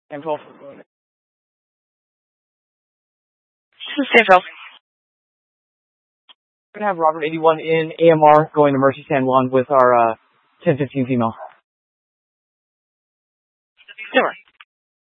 And 12 for bonus. This is Sandra. We're going to have Robert 81 in AMR going to Mercy San Juan with our 1015 female. Sure.